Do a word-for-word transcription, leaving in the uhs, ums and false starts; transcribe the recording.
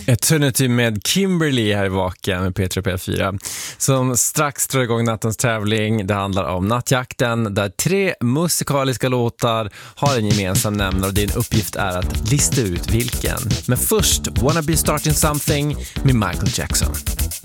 Eternity med Kimberly här i Vaken med P tre P fyra som strax drar igång nattens tävling. Det handlar om nattjakten där tre musikaliska låtar har en gemensam nämnare och din uppgift är att lista ut vilken. Men först, Wanna Be Starting Something med Michael Jackson.